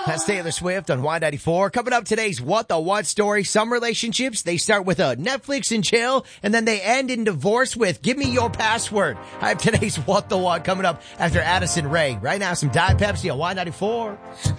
That's Taylor Swift on Y94. Coming up, today's What the What story. Some relationships, they start with a Netflix and chill, and then they end in divorce with give me your password. I have today's What the What coming up after Addison Rae. Right now, some Diet Pepsi on Y94.